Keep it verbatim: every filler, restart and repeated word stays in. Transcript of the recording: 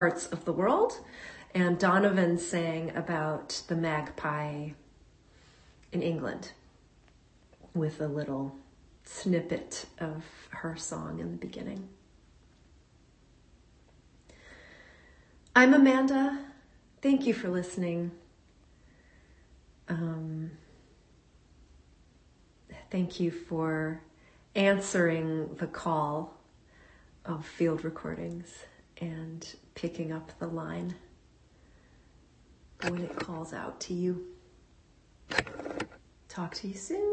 parts of the world. And Donovan sang about the magpie in England with a little snippet of her song in the beginning. I'm Amanda. Thank you for listening. Um, thank you for answering the call of field recordings and picking up the line when it calls out to you. Talk to you soon.